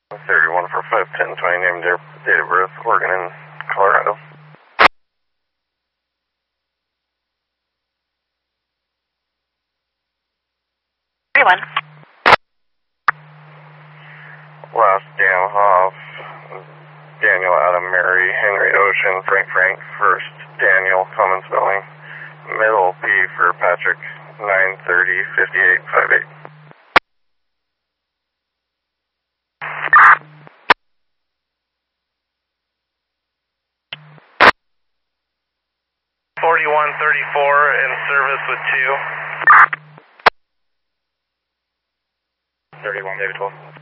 31 for 510, 20 name, date of birth, Oregon and Colorado. Last Dan Hoff, Daniel Adam Mary, Henry Ocean, Frank, first Daniel, common spelling, middle P for Patrick, 930-5858. 4134 in service with 2. 31 David 12.